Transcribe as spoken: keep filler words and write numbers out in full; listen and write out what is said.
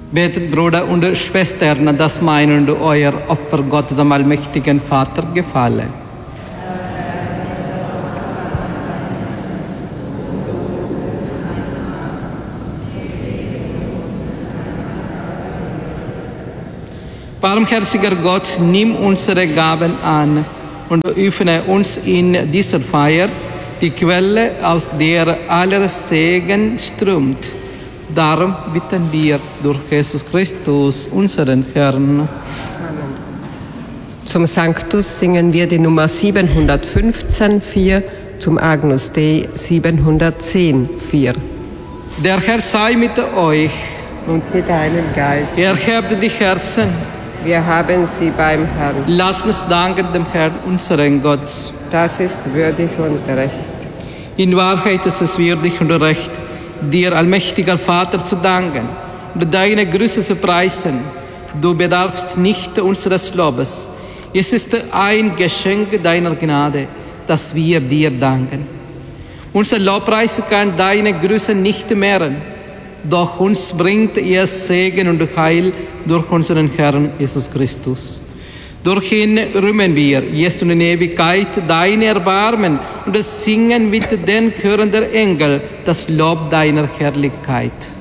Betet, Brüder und Schwestern, dass mein und euer Opfer Gott, dem allmächtigen Vater, gefalle. Barmherziger Gott, nimm unsere Gaben an und öffne uns in dieser Feier die Quelle, aus der aller Segen strömt. Darum bitten wir durch Jesus Christus, unseren Herrn. Zum Sanctus singen wir die Nummer siebenhundertfünfzehn vier, zum Agnus Dei siebenhundertzehn vier. Der Herr sei mit euch. Und mit deinem Geist. Erhebt die Herzen. Wir haben sie beim Herrn. Lasst uns danken dem Herrn, unseren Gott. Das ist würdig und gerecht. In Wahrheit ist es würdig und recht, dir, allmächtiger Vater, zu danken und deine Größe zu preisen. Du bedarfst nicht unseres Lobes. Es ist ein Geschenk deiner Gnade, dass wir dir danken. Unser Lobpreis kann deine Größe nicht mehren, doch uns bringt ihr Segen und Heil durch unseren Herrn Jesus Christus. Durch ihn rühmen wir jetzt und in Ewigkeit dein Erbarmen und singen mit den Chören der Engel das Lob deiner Herrlichkeit.